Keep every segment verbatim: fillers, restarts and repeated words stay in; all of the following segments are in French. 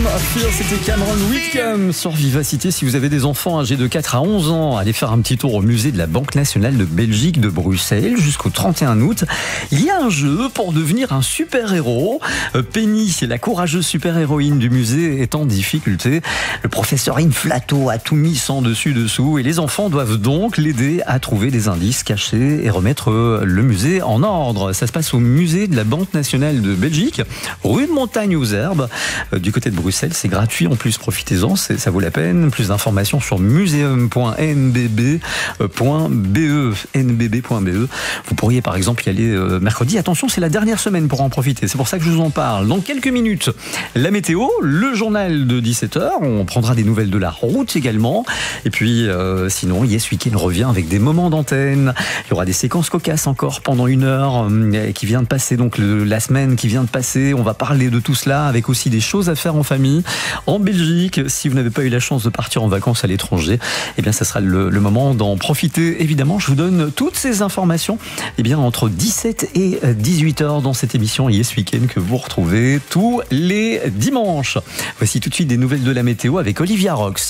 of Fear, c'était Cameron Whitcomb sur Vivacité. Si vous avez des enfants âgés de quatre à onze ans, allez faire un petit tour au musée de la Banque Nationale de Belgique de Bruxelles jusqu'au trente et un août. Il y a un jeu pour devenir un super-héros. Penny, la courageuse super-héroïne du musée, est en difficulté. Le professeur Inflato a tout mis sans dessus-dessous et les enfants doivent donc l'aider à trouver des indices cachés et remettre le musée en ordre. Ça se passe au musée de la Banque Nationale de Belgique, rue de Montagne aux Herbes, du côté de Bruxelles. C'est gratuit en plus, profitez-en, ça vaut la peine. Plus d'informations sur museum point n b b point b e. n b b point b e. Vous pourriez par exemple y aller mercredi. Attention, c'est la dernière semaine pour en profiter. C'est pour ça que je vous en parle. Dans quelques minutes, la météo, le journal de dix-sept heures. On prendra des nouvelles de la route également. Et puis, euh, sinon, Yes Weekend revient avec des moments d'antenne. Il y aura des séquences cocasses encore pendant une heure euh, qui vient de passer. Donc, le, la semaine qui vient de passer. On va parler de tout cela avec aussi des choses à faire en famille. En Belgique, si vous n'avez pas eu la chance de partir en vacances à l'étranger, eh bien, ça sera le, le moment d'en profiter. Évidemment, je vous donne toutes ces informations eh bien, entre dix-sept et dix-huit heures dans cette émission Yes Weekend que vous retrouvez tous les dimanches. Voici tout de suite des nouvelles de la météo avec Olivia Rox.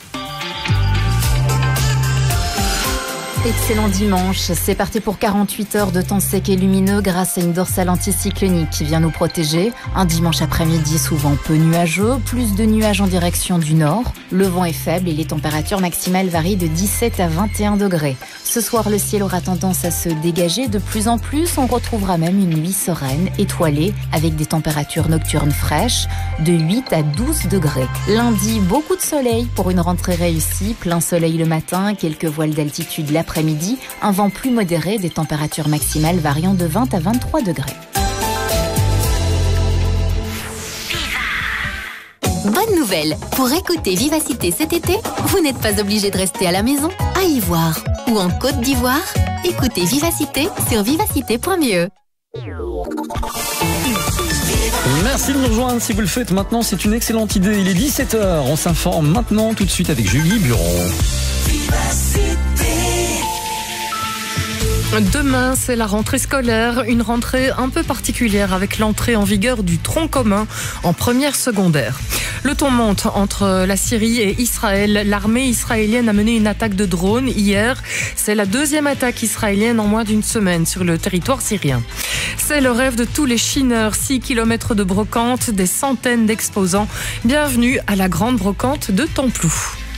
Excellent dimanche, c'est parti pour quarante-huit heures de temps sec et lumineux grâce à une dorsale anticyclonique qui vient nous protéger. Un dimanche après-midi souvent peu nuageux, plus de nuages en direction du nord. Le vent est faible et les températures maximales varient de dix-sept à vingt et un degrés. Ce soir, le ciel aura tendance à se dégager de plus en plus. On retrouvera même une nuit sereine, étoilée, avec des températures nocturnes fraîches de huit à douze degrés. Lundi, beaucoup de soleil pour une rentrée réussie. Plein soleil le matin, quelques voiles d'altitude l'après-midi. Après-midi, un vent plus modéré, des températures maximales variant de vingt à vingt-trois degrés. Bonne nouvelle! Pour écouter Vivacité cet été, vous n'êtes pas obligé de rester à la maison, à Ivoire ou en Côte d'Ivoire. Écoutez Vivacité sur vivacité point b e. Merci de nous rejoindre si vous le faites maintenant, c'est une excellente idée. Il est dix-sept heures, on s'informe maintenant tout de suite avec Julie Buron. Demain, c'est la rentrée scolaire, une rentrée un peu particulière avec l'entrée en vigueur du tronc commun en première secondaire. Le ton monte entre la Syrie et Israël. L'armée israélienne a mené une attaque de drone hier. C'est la deuxième attaque israélienne en moins d'une semaine sur le territoire syrien. C'est le rêve de tous les chineurs. six kilomètres de brocante, des centaines d'exposants. Bienvenue à la grande brocante de Templou.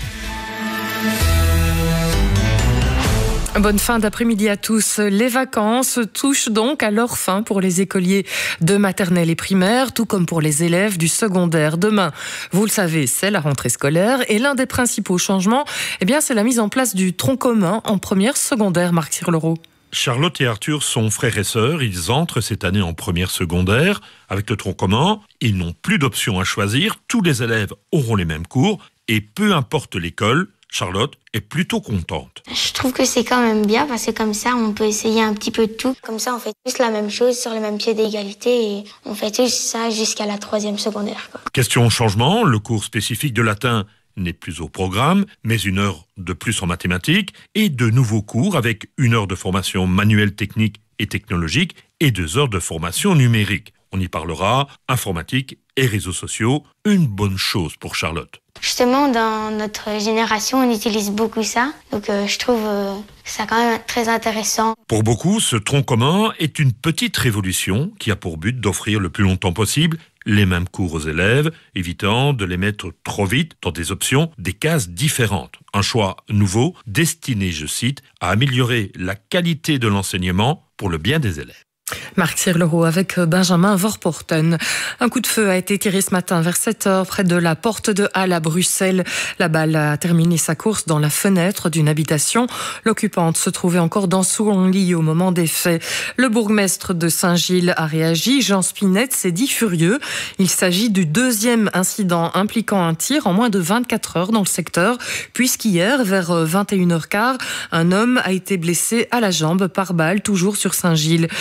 Bonne fin d'après-midi à tous. Les vacances touchent donc à leur fin pour les écoliers de maternelle et primaire, tout comme pour les élèves du secondaire. Demain, vous le savez, c'est la rentrée scolaire et l'un des principaux changements, eh bien, c'est la mise en place du tronc commun en première secondaire, Marc Sirleroux. Charlotte et Arthur sont frères et sœurs. Ils entrent cette année en première secondaire. Avec le tronc commun, ils n'ont plus d'options à choisir. Tous les élèves auront les mêmes cours et peu importe l'école, Charlotte est plutôt contente. Je trouve que c'est quand même bien parce que comme ça, on peut essayer un petit peu de tout. Comme ça, on fait tous la même chose sur le même pied d'égalité et on fait tous ça jusqu'à la troisième secondaire, quoi. Question changement, le cours spécifique de latin n'est plus au programme, mais une heure de plus en mathématiques et de nouveaux cours avec une heure de formation manuelle, technique et technologique et deux heures de formation numérique. On y parlera informatique et réseaux sociaux, une bonne chose pour Charlotte. Justement, dans notre génération, on utilise beaucoup ça. Donc, euh, je trouve euh, ça quand même très intéressant. Pour beaucoup, ce tronc commun est une petite révolution qui a pour but d'offrir le plus longtemps possible les mêmes cours aux élèves, évitant de les mettre trop vite dans des options, des cases différentes. Un choix nouveau, destiné, je cite, à améliorer la qualité de l'enseignement pour le bien des élèves. Marc Sirleroux avec Benjamin Vorporten. Un coup de feu a été tiré ce matin vers sept heures près de la porte de Halle à Bruxelles. La balle a terminé sa course dans la fenêtre d'une habitation. L'occupante se trouvait encore dans son lit au moment des faits. Le bourgmestre de Saint-Gilles a réagi. Jean Spinette s'est dit furieux. Il s'agit du deuxième incident impliquant un tir en moins de vingt-quatre heures dans le secteur, puisqu'hier, vers vingt et une heures quinze, un homme a été blessé à la jambe par balle, toujours sur Saint-Gilles. Jean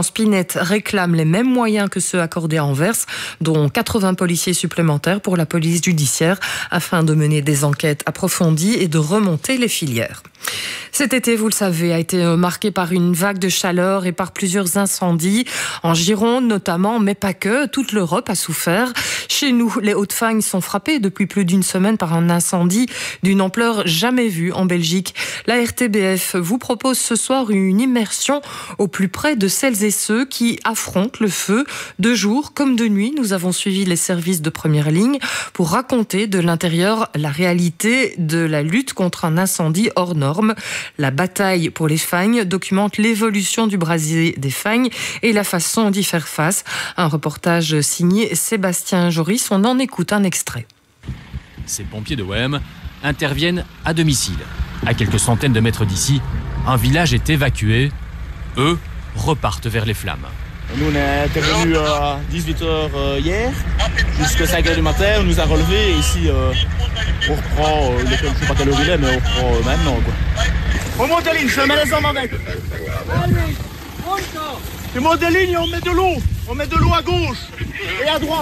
Spinette réclame les mêmes moyens que ceux accordés à Anvers, dont quatre-vingts policiers supplémentaires pour la police judiciaire, afin de mener des enquêtes approfondies et de remonter les filières. Cet été, vous le savez, a été marqué par une vague de chaleur et par plusieurs incendies, en Gironde notamment, mais pas que. Toute l'Europe a souffert. Chez nous, les Hauts-de-Fagne sont frappés depuis plus d'une semaine par un incendie d'une ampleur jamais vue en Belgique. La R T B F vous propose ce soir une immersion au plus près de celles et ceux qui affrontent le feu. De jour comme de nuit, nous avons suivi les services de première ligne pour raconter de l'intérieur la réalité de la lutte contre un incendie hors norme. La bataille pour les fagnes documente l'évolution du brasier des fagnes et la façon d'y faire face. Un reportage signé Sébastien Joris, on en écoute un extrait. Ces pompiers de Wem interviennent à domicile. À quelques centaines de mètres d'ici, un village est évacué. Eux repartent vers les flammes. Nous, on est intervenus à dix-huit heures hier, jusqu'à cinq heures du matin, on nous a relevés et ici, euh, on reprend, euh, je ne sais pas quelle heure il est, mais on reprend euh, maintenant. Quoi. On monte des lignes, je mets les hommes avec. Allez, on monte des lignes et on met de l'eau. On met de l'eau à gauche et à droite.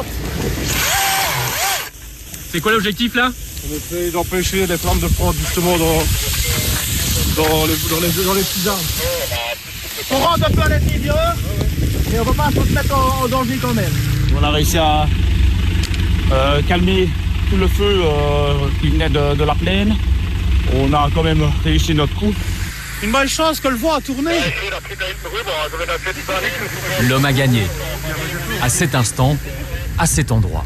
C'est quoi l'objectif là? On essaie d'empêcher les flammes de prendre justement dans, dans, les, dans, les, dans les petits arbres. On rentre un peu à l'intérieur. Et on ne va pas se mettre en, en danger quand même. On a réussi à euh, calmer tout le feu euh, qui venait de, de la plaine. On a quand même réussi notre coup. Une bonne chance que le vent a tourné. L'homme a gagné. À cet instant, à cet endroit.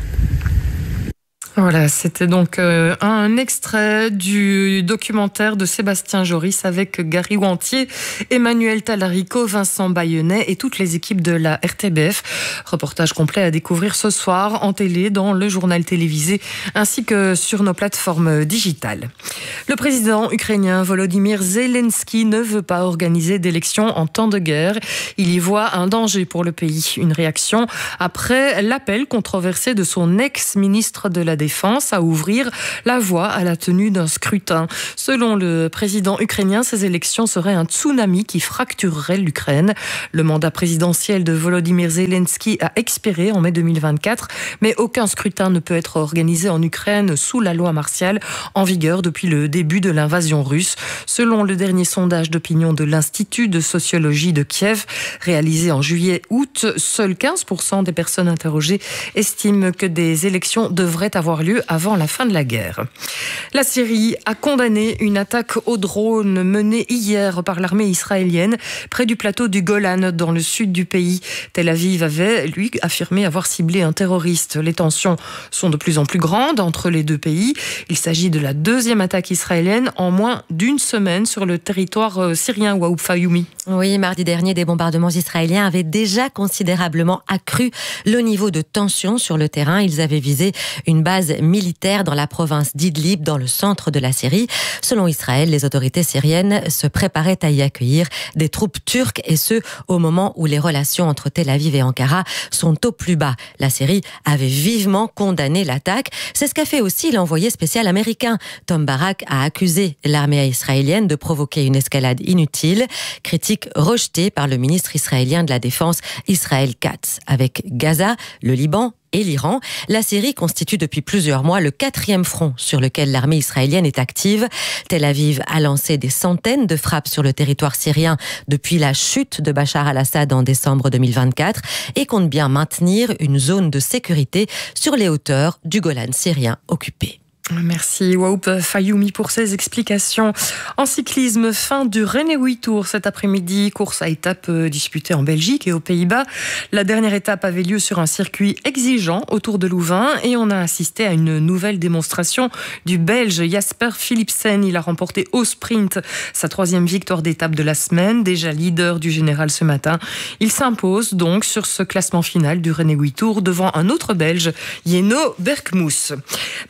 Voilà, c'était donc euh, un extrait du documentaire de Sébastien Joris avec Gary Wantier, Emmanuel Talarico, Vincent Bayennet et toutes les équipes de la R T B F. Reportage complet à découvrir ce soir en télé, dans le journal télévisé, ainsi que sur nos plateformes digitales. Le président ukrainien Volodymyr Zelensky ne veut pas organiser d'élections en temps de guerre. Il y voit un danger pour le pays. Une réaction après l'appel controversé de son ex-ministre de la Défense à ouvrir la voie à la tenue d'un scrutin. Selon le président ukrainien, ces élections seraient un tsunami qui fracturerait l'Ukraine. Le mandat présidentiel de Volodymyr Zelensky a expiré en mai deux mille vingt-quatre, mais aucun scrutin ne peut être organisé en Ukraine sous la loi martiale en vigueur depuis le début de l'invasion russe. Selon le dernier sondage d'opinion de l'Institut de sociologie de Kiev, réalisé en juillet-août, seuls quinze pour cent des personnes interrogées estiment que des élections devraient avoir lieu avant la fin de la guerre. La Syrie a condamné une attaque au drone menée hier par l'armée israélienne près du plateau du Golan dans le sud du pays. Tel Aviv avait, lui, affirmé avoir ciblé un terroriste. Les tensions sont de plus en plus grandes entre les deux pays. Il s'agit de la deuxième attaque israélienne en moins d'une semaine sur le territoire syrien. Waoub Fayoumi. Oui, mardi dernier, des bombardements israéliens avaient déjà considérablement accru le niveau de tension sur le terrain. Ils avaient visé une base militaire dans la province d'Idlib, dans le centre de la Syrie. Selon Israël, les autorités syriennes se préparaient à y accueillir des troupes turques, et ce, au moment où les relations entre Tel Aviv et Ankara sont au plus bas. La Syrie avait vivement condamné l'attaque. C'est ce qu'a fait aussi l'envoyé spécial américain. Tom Barak a accusé l'armée israélienne de provoquer une escalade inutile, critique rejetée par le ministre israélien de la Défense, Israël Katz. Avec Gaza, le Liban et l'Iran, la Syrie constitue depuis plusieurs mois le quatrième front sur lequel l'armée israélienne est active. Tel Aviv a lancé des centaines de frappes sur le territoire syrien depuis la chute de Bachar al-Assad en décembre deux mille vingt-quatre et compte bien maintenir une zone de sécurité sur les hauteurs du Golan syrien occupé. Merci Waoub Fayoumi pour ces explications. En cyclisme, fin du Renéouy Tour cet après-midi, course à étapes disputée en Belgique et aux Pays-Bas. La dernière étape avait lieu sur un circuit exigeant autour de Louvain et on a assisté à une nouvelle démonstration du Belge Jasper Philipsen. Il a remporté au sprint sa troisième victoire d'étape de la semaine, déjà leader du général ce matin. Il s'impose donc sur ce classement final du Renéouy Tour devant un autre Belge, Yeno Berkmoes.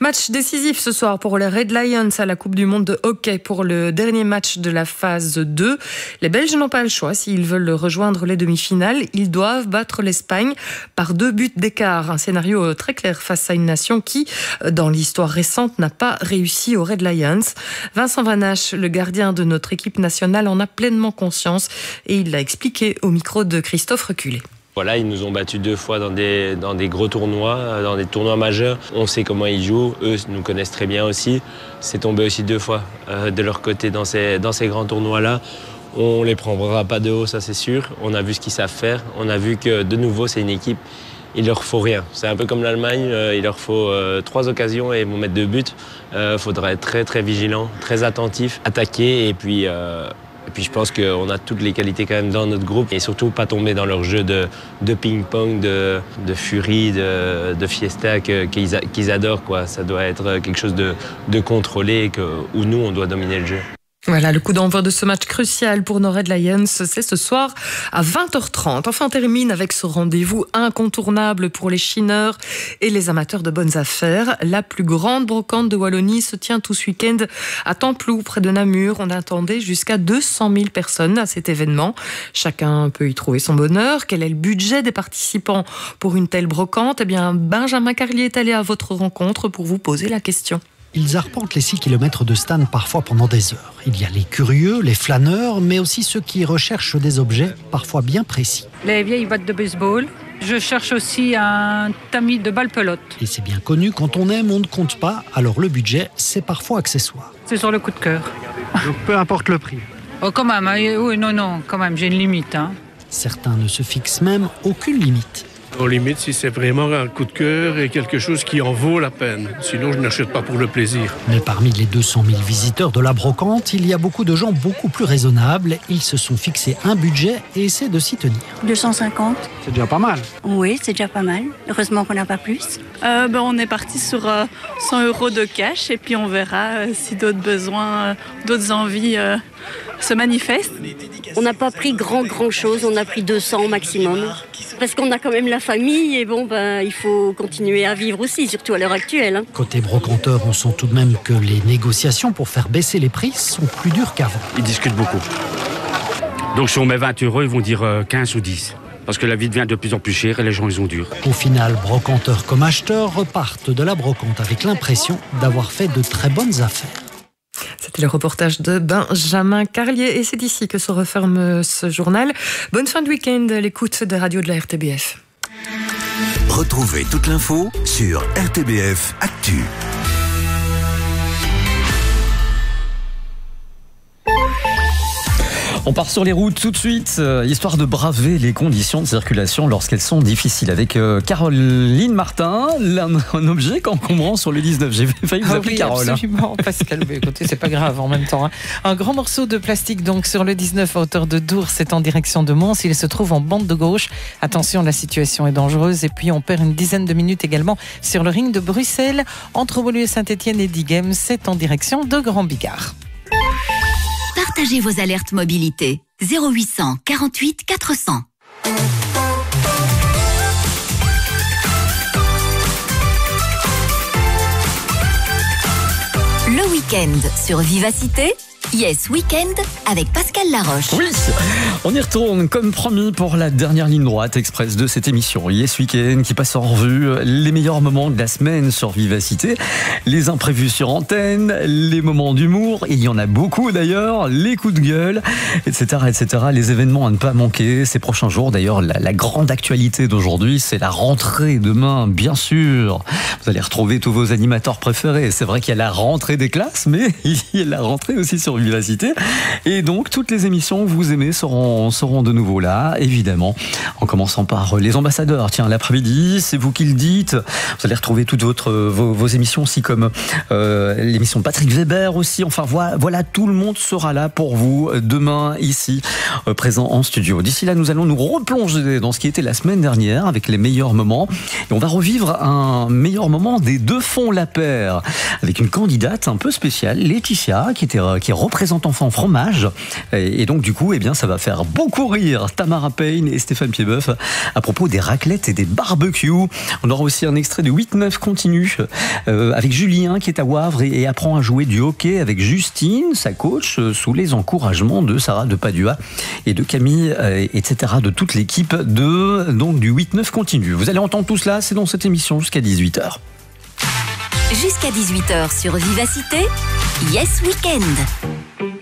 Match décisif ce soir pour les Red Lions à la Coupe du Monde de hockey pour le dernier match de la phase deux. Les Belges n'ont pas le choix. S'ils veulent rejoindre les demi-finales, ils doivent battre l'Espagne par deux buts d'écart. Un scénario très clair face à une nation qui, dans l'histoire récente, n'a pas réussi aux Red Lions. Vincent Vanache, le gardien de notre équipe nationale, en a pleinement conscience et il l'a expliqué au micro de Christophe Reculé. Voilà, ils nous ont battus deux fois dans des, dans des gros tournois, dans des tournois majeurs. On sait comment ils jouent, eux nous connaissent très bien aussi. C'est tombé aussi deux fois euh, de leur côté dans ces, dans ces grands tournois-là. On les prendra pas de haut, ça c'est sûr. On a vu ce qu'ils savent faire. On a vu que de nouveau c'est une équipe, il leur faut rien. C'est un peu comme l'Allemagne, euh, il leur faut euh, trois occasions et ils vont mettre deux buts. Il euh, faudra être très très vigilant, très attentif, attaquer et puis... Euh, Et puis je pense qu'on a toutes les qualités quand même dans notre groupe et surtout pas tomber dans leur jeu de, de ping-pong, de, de furie, de, de fiesta que, qu'ils, qu'ils adorent, quoi. Ça doit être quelque chose de, de contrôlé que, où nous on doit dominer le jeu. Voilà, le coup d'envoi de ce match crucial pour nos Red Lions, c'est ce soir à vingt heures trente. Enfin, on termine avec ce rendez-vous incontournable pour les chineurs et les amateurs de bonnes affaires. La plus grande brocante de Wallonie se tient tout ce week-end à Templou, près de Namur. On attendait jusqu'à deux cent mille personnes à cet événement. Chacun peut y trouver son bonheur. Quel est le budget des participants pour une telle brocante ? Eh bien, Benjamin Carlier est allé à votre rencontre pour vous poser la question. Ils arpentent les six kilomètres de stand parfois pendant des heures. Il y a les curieux, les flâneurs, mais aussi ceux qui recherchent des objets parfois bien précis. Les vieilles battes de baseball. Je cherche aussi un tamis de balle-pelote. Et c'est bien connu, quand on aime, on ne compte pas. Alors le budget, c'est parfois accessoire. C'est sur le coup de cœur. Donc peu importe le prix. Oh, quand même, hein. Oui, non, non, quand même, j'ai une limite. Hein. Certains ne se fixent même aucune limite. On limite si c'est vraiment un coup de cœur et quelque chose qui en vaut la peine. Sinon, je n'achète pas pour le plaisir. Mais parmi les deux cent mille visiteurs de la brocante, il y a beaucoup de gens beaucoup plus raisonnables. Ils se sont fixés un budget et essaient de s'y tenir. deux cent cinquante. C'est déjà pas mal. Oui, c'est déjà pas mal. Heureusement qu'on n'a pas plus. Euh, ben, on est parti sur euh, cent euros de cash et puis on verra euh, si d'autres besoins, euh, d'autres envies euh, se manifestent. On n'a pas pris grand grand chose, on a pris deux cents au maximum. Parce qu'on a quand même la famille et bon, ben, il faut continuer à vivre aussi, surtout à l'heure actuelle. Hein. Côté brocanteur, on sent tout de même que les négociations pour faire baisser les prix sont plus dures qu'avant. Ils discutent beaucoup. Donc si on met vingt euros, ils vont dire quinze ou dix. Parce que la vie devient de plus en plus chère et les gens, ils ont dur. Au final, brocanteurs comme acheteurs repartent de la brocante avec l'impression d'avoir fait de très bonnes affaires. C'était le reportage de Benjamin Carlier et c'est ici que se referme ce journal. Bonne fin de week-end à l'écoute des radios de la R T B F. Retrouvez toute l'info sur R T B F Actu. On part sur les routes tout de suite, euh, histoire de braver les conditions de circulation lorsqu'elles sont difficiles. Avec euh, Caroline Martin, un, un objet encombrant sur le dix-neuf. J'ai failli vous ah appeler oui, Carole. Absolument, hein. Pascal. Mais écoutez, c'est pas grave en même temps. Hein. Un grand morceau de plastique donc sur le dix-neuf à hauteur de Dours, c'est en direction de Mons. Il se trouve en bande de gauche. Attention, la situation est dangereuse. Et puis on perd une dizaine de minutes également sur le ring de Bruxelles entre Beaulieu, Saint-Étienne et Diegem. C'est en direction de Grand Bigard. Partagez vos alertes mobilité. zéro huit cent quarante-huit quatre cents. Le week-end sur Vivacité. Yes Weekend avec Pascal Laroche. Oui, on y retourne comme promis pour la dernière ligne droite express de cette émission. Yes Weekend qui passe en revue les meilleurs moments de la semaine sur Vivacité, les imprévus sur antenne, les moments d'humour, il y en a beaucoup d'ailleurs, les coups de gueule, et cetera, et cetera. Les événements à ne pas manquer ces prochains jours. D'ailleurs, la, la grande actualité d'aujourd'hui, c'est la rentrée demain, bien sûr. Vous allez retrouver tous vos animateurs préférés. C'est vrai qu'il y a la rentrée des classes, mais il y a la rentrée aussi sur Vivacité. Et donc, toutes les émissions que vous aimez seront, seront de nouveau là, évidemment. En commençant par les ambassadeurs. Tiens, l'après-midi, c'est vous qui le dites. Vous allez retrouver toutes votre, vos, vos émissions aussi, comme euh, l'émission de Patrick Weber aussi. Enfin, voilà, voilà, tout le monde sera là pour vous demain, ici, euh, présent en studio. D'ici là, nous allons nous replonger dans ce qui était la semaine dernière avec les meilleurs moments. Et on va revivre un meilleur moment des deux fonds la paire avec une candidate un peu spéciale, Laetitia, qui était qui est représente enfant fromage. Et, et donc, du coup, eh bien, ça va faire beaucoup rire Tamara Payne et Stéphane Piedboeuf à propos des raclettes et des barbecues. On aura aussi un extrait de huit neuf continu euh, avec Julien qui est à Wavre et, et apprend à jouer du hockey avec Justine, sa coach, euh, sous les encouragements de Sarah de Padua et de Camille, euh, et cetera, de toute l'équipe de, donc, du huit neuf continu. Vous allez entendre tout cela, c'est dans cette émission jusqu'à dix-huit heures. Jusqu'à dix-huit heures sur Vivacité, Yes Weekend.